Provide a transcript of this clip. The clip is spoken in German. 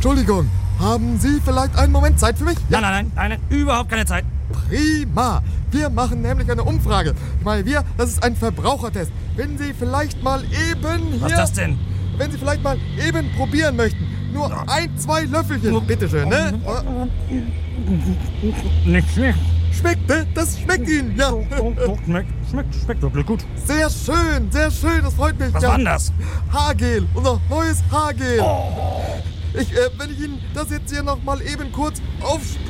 Entschuldigung, haben Sie vielleicht einen Moment Zeit für mich? Ja. Nein, überhaupt keine Zeit. Prima. Wir machen nämlich eine Umfrage. Ich meine, das ist ein Verbrauchertest. Wenn Sie vielleicht mal eben hier... Was ist das denn? Wenn Sie vielleicht mal eben probieren möchten. Nur 1-2 Löffelchen. Bitteschön, ne? Nicht schlecht. Schmeckt, ne? Das schmeckt Ihnen, ja. Schmeckt wirklich gut. Sehr schön, das freut mich. Was war denn das? Haargel, unser neues Haargel. Wenn ich Ihnen das jetzt hier noch mal eben kurz aufsprühe.